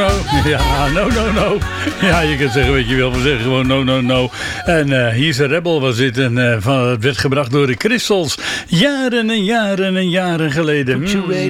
Ja, no. Ja, je kunt zeggen wat je wil, maar zeggen gewoon no. En hier is een Rebel was dit. En het werd gebracht door de Crystals. Jaren en jaren geleden.